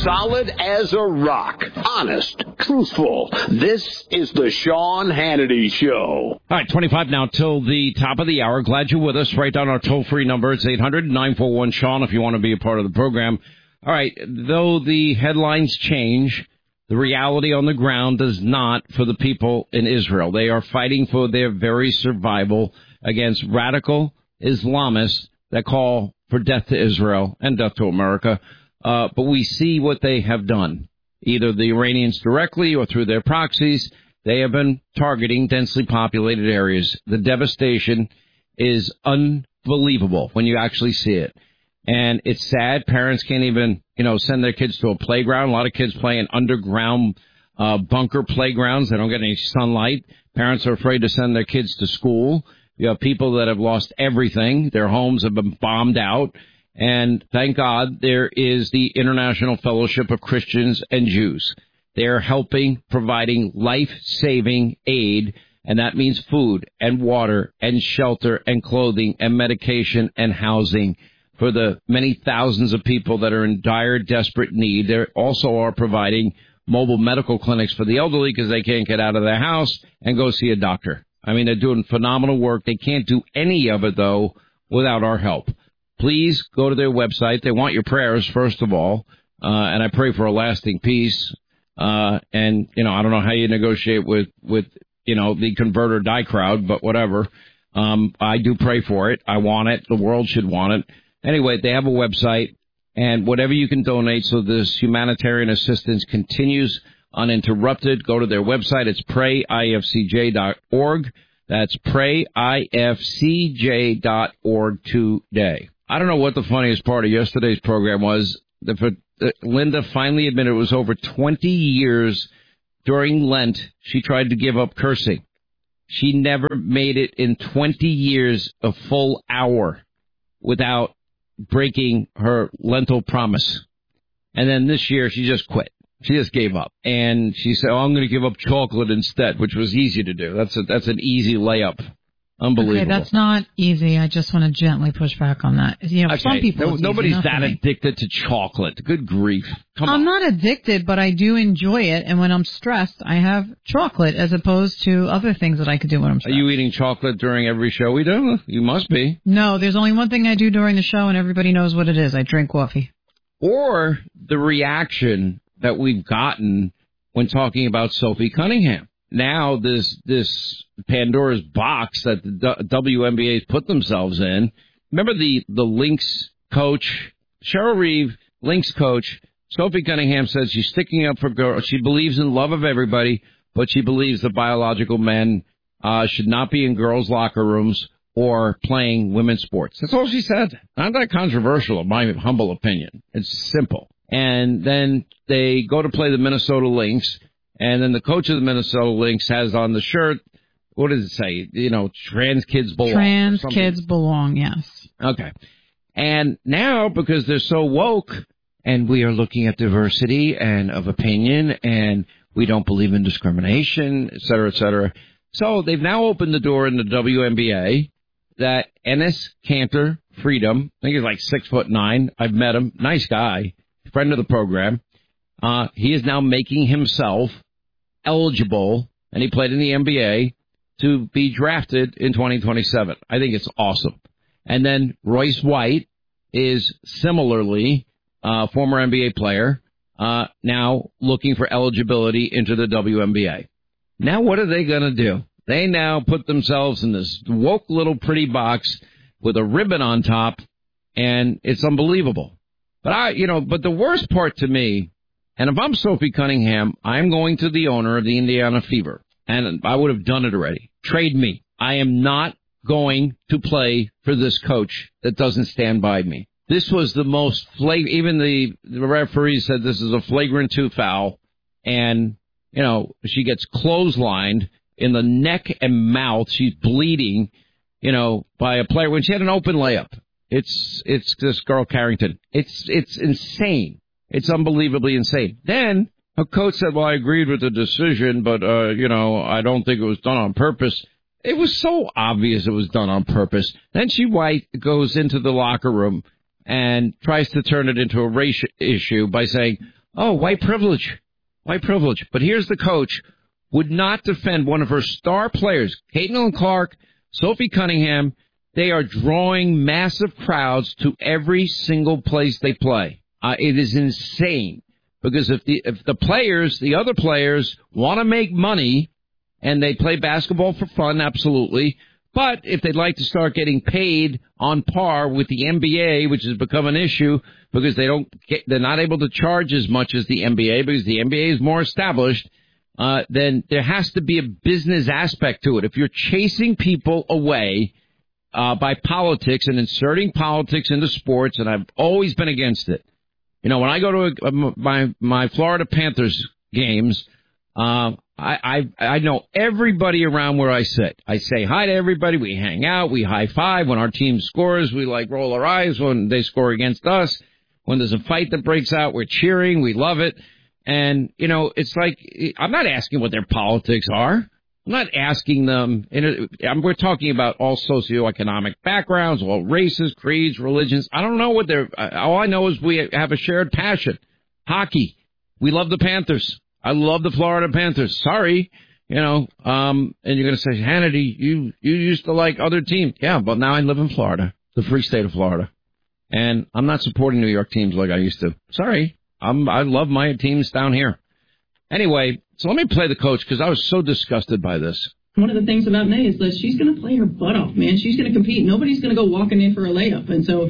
Solid as a rock. Honest. Truthful. This is the Sean Hannity Show. All right, 25 now till the top of the hour. Glad you're with us. Write down our toll-free number. It's 800-941-SEAN if you want to be a part of the program. All right, though the headlines change, the reality on the ground does not for the people in Israel. They are fighting for their very survival against radical Islamists that call for death to Israel and death to America. But we see what they have done, either the Iranians directly or through their proxies. They have been targeting densely populated areas. The devastation is unbelievable when you actually see it. And it's sad. Parents can't even, send their kids to a playground. A lot of kids play in underground bunker playgrounds. They don't get any sunlight. Parents are afraid to send their kids to school. You have people that have lost everything. Their homes have been bombed out. And thank God there is the International Fellowship of Christians and Jews. They're helping, providing life-saving aid, and that means food and water and shelter and clothing and medication and housing for the many thousands of people that are in dire, desperate need. They also are providing mobile medical clinics for the elderly because they can't get out of their house and go see a doctor. I mean, they're doing phenomenal work. They can't do any of it, though, without our help. Please go to their website. They want your prayers, first of all, and I pray for a lasting peace. I don't know how you negotiate with the convert or die crowd, but whatever. I do pray for it. I want it. The world should want it. Anyway, they have a website, and whatever you can donate so this humanitarian assistance continues uninterrupted, go to their website. It's prayifcj.org. That's prayifcj.org today. I don't know what the funniest part of yesterday's program was. Linda finally admitted it was over 20 years during Lent she tried to give up cursing. She never made it in 20 years a full hour without breaking her Lentil promise. And then this year she just quit. She just gave up. And she said, I'm going to give up chocolate instead, which was easy to do. That's an easy layup. Unbelievable. Okay, that's not easy. I just want to gently push back on that. Some people. Nobody's that addicted to chocolate. Good grief. I'm not addicted, but I do enjoy it. And when I'm stressed, I have chocolate as opposed to other things that I could do when I'm stressed. Are you eating chocolate during every show we do? You must be. No, there's only one thing I do during the show, and everybody knows what it is. I drink coffee. Or the reaction that we've gotten when talking about Sophie Cunningham. Now this Pandora's box that the WNBA's put themselves in. Remember the Lynx coach, Cheryl Reeve, Lynx coach, Sophie Cunningham says she's sticking up for girls. She believes in love of everybody, but she believes that biological men should not be in girls' locker rooms or playing women's sports. That's all she said. Not that controversial, in my humble opinion. It's simple. And then they go to play the Minnesota Lynx. And then the coach of the Minnesota Lynx has on the shirt, what does it say? Trans kids belong. Trans kids belong, yes. Okay. And now, because they're so woke, and we are looking at diversity and of opinion, and we don't believe in discrimination, et cetera, so they've now opened the door in the WNBA that Enes Kanter Freedom, I think he's like 6'9". I've met him. Nice guy. Friend of the program. He is now making himself eligible, and he played in the NBA, to be drafted in 2027. I think it's awesome. And then Royce White is similarly a former NBA player, now looking for eligibility into the WNBA. Now what are they going to do? They now put themselves in this woke little pretty box with a ribbon on top, and it's unbelievable. But but the worst part to me, and if I'm Sophie Cunningham, I'm going to the owner of the Indiana Fever, and I would have done it already. Trade me. I am not going to play for this coach that doesn't stand by me. This was the most even the referee said this is a flagrant 2 foul, and she gets clotheslined in the neck and mouth. She's bleeding, by a player when she had an open layup. It's this girl Carrington. It's insane. It's unbelievably insane. Then her coach said, well, I agreed with the decision, but, I don't think it was done on purpose. It was so obvious it was done on purpose. Then White goes into the locker room and tries to turn it into a race issue by saying, Oh, white privilege. White privilege. But here's the coach. Would not defend one of her star players, Caitlin Clark, Sophie Cunningham. They are drawing massive crowds to every single place they play. It is insane. Because if the players, the other players, want to make money and they play basketball for fun, absolutely. But if they'd like to start getting paid on par with the NBA, which has become an issue because they're not able to charge as much as the NBA because the NBA is more established, then there has to be a business aspect to it. If you're chasing people away by politics and inserting politics into sports, and I've always been against it. You know, when I go to my Florida Panthers games, I know everybody around where I sit. I say hi to everybody. We hang out. We high five. When our team scores, we roll our eyes when they score against us. When there's a fight that breaks out, we're cheering. We love it. And, you know, it's like, I'm not asking what their politics are. I'm not asking them. We're talking about all socioeconomic backgrounds, all races, creeds, religions. I don't know what all I know is we have a shared passion. Hockey. We love the Panthers. I love the Florida Panthers. Sorry. You know, and you're going to say, Hannity, you used to like other teams. Yeah, but now I live in Florida, the free state of Florida. And I'm not supporting New York teams like I used to. Sorry. I love my teams down here. Anyway, so let me play the coach because I was so disgusted by this. One of the things about May is that she's going to play her butt off, man. She's going to compete. Nobody's going to go walking in for a layup. And so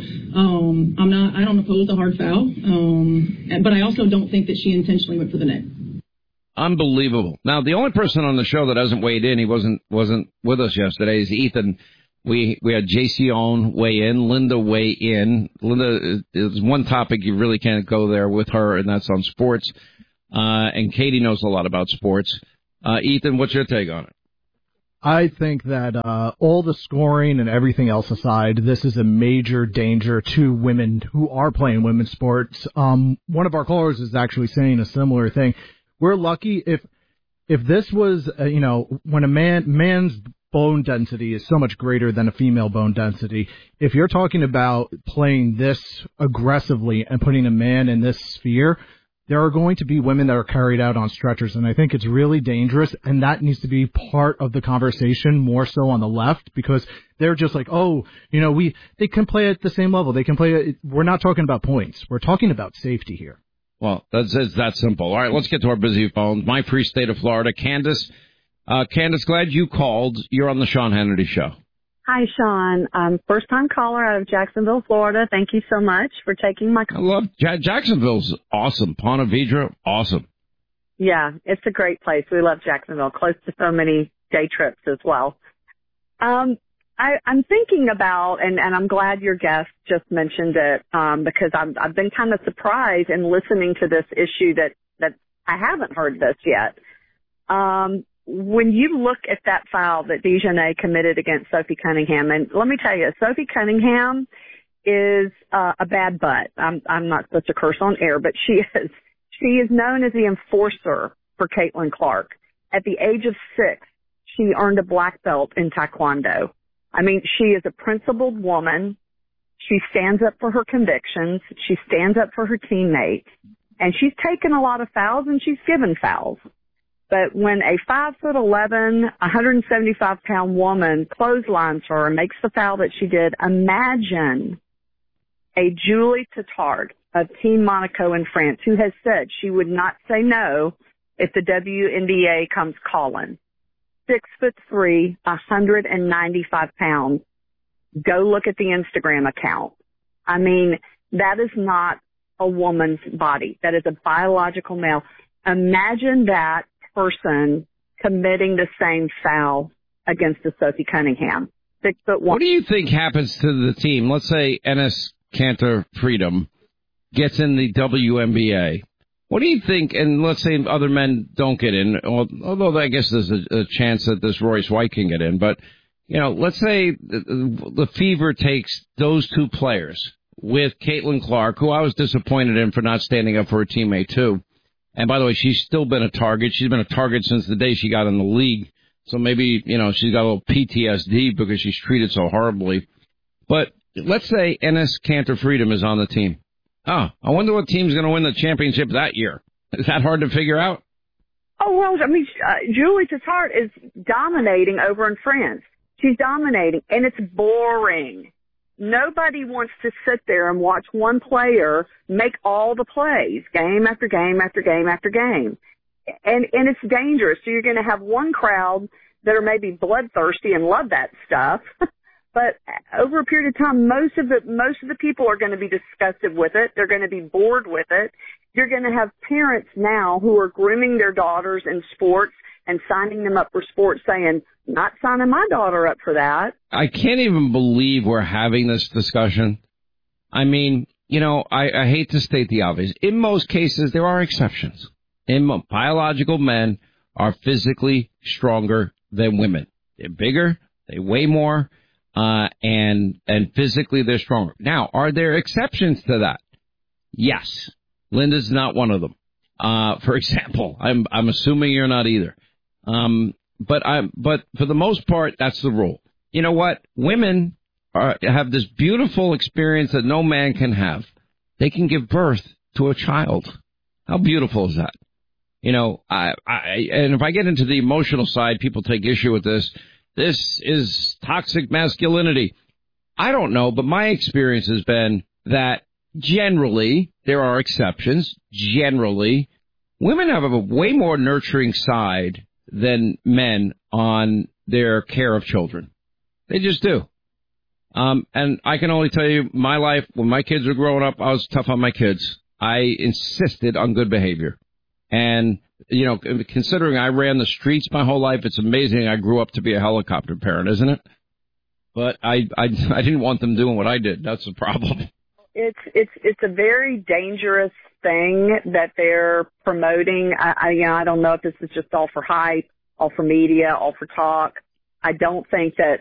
I don't oppose a hard foul. But I also don't think that she intentionally went for the net. Unbelievable. Now, the only person on the show that hasn't weighed in, he wasn't with us yesterday, is Ethan. We had JC on weigh in, Linda weigh in. Linda is one topic you really can't go there with her, and that's on sports. And Katie knows a lot about sports. Ethan, what's your take on it? I think that all the scoring and everything else aside, this is a major danger to women who are playing women's sports. One of our callers is actually saying a similar thing. We're lucky if this was, when a man's bone density is so much greater than a female bone density. If you're talking about playing this aggressively and putting a man in this sphere, there are going to be women that are carried out on stretchers, and I think it's really dangerous, and that needs to be part of the conversation more so on the left, because they're just like, they can play at the same level. They can play. We're not talking about points. We're talking about safety here. Well, it's that simple. All right, let's get to our busy phones. My free state of Florida, Candace. Candace, glad you called. You're on the Sean Hannity Show. Hi, Sean. First-time caller out of Jacksonville, Florida. Thank you so much for taking my call. I love Jacksonville's awesome. Ponte Vedra, awesome. Yeah, it's a great place. We love Jacksonville, close to so many day trips as well. I'm thinking about, and I'm glad your guest just mentioned it, because I've been kind of surprised in listening to this issue that I haven't heard this yet. When you look at that foul that DeJohnette committed against Sophie Cunningham, and let me tell you, Sophie Cunningham is a bad butt. I'm not supposed to curse on air, but she is known as the enforcer for Caitlin Clark. At the age of 6, she earned a black belt in Taekwondo. I mean, she is a principled woman. She stands up for her convictions. She stands up for her teammates. And she's taken a lot of fouls, and she's given fouls. But when a 5'11", 175-pound woman clotheslines her and makes the foul that she did, imagine a Julie Tautard of Team Monaco in France who has said she would not say no if the WNBA comes calling. 6'3", 195 pounds. Go look at the Instagram account. I mean, that is not a woman's body. That is a biological male. Imagine that person committing the same foul against a Sophie Cunningham. 6'1". What do you think happens to the team? Let's say Enes Kanter Freedom gets in the WNBA. What do you think? And let's say other men don't get in, although I guess there's a chance that this Royce White can get in. But, let's say the Fever takes those two players with Caitlin Clark, who I was disappointed in for not standing up for her teammate, too. And by the way, she's still been a target. She's been a target since the day she got in the league. So maybe, she's got a little PTSD because she's treated so horribly. But let's say Enes Kanter Freedom is on the team. Oh, I wonder what team's going to win the championship that year. Is that hard to figure out? Oh, well, I mean, Julie Tattart is dominating over in France. She's dominating, and it's boring. Nobody wants to sit there and watch one player make all the plays, game after game after game after game. And it's dangerous. So you're going to have one crowd that are maybe bloodthirsty and love that stuff. But over a period of time, most of the people are going to be disgusted with it. They're going to be bored with it. You're going to have parents now who are grooming their daughters in sports and signing them up for sports saying, not signing my daughter up for that. I can't even believe we're having this discussion. I mean, you know, I hate to state the obvious. In most cases, there are exceptions. Biological men are physically stronger than women. They're bigger, they weigh more, and physically they're stronger. Now, are there exceptions to that? Yes. Linda's not one of them. For example, I'm assuming you're not either. But for the most part, that's the rule. You know what? Women have this beautiful experience that no man can have. They can give birth to a child. How beautiful is that? You know, and if I get into the emotional side, people take issue with this. This is toxic masculinity. I don't know, but my experience has been that generally, there are exceptions. Generally, women have a way more nurturing side than men on their care of children. They just do. And I can only tell you, my life, when my kids were growing up, I was tough on my kids. I insisted on good behavior. And, you know, considering I ran the streets my whole life, it's amazing I grew up to be a helicopter parent, isn't it? But I didn't want them doing what I did. That's the problem. It's a very dangerous thing that they're promoting. I don't know if this is just all for hype, all for media, all for talk. I don't think that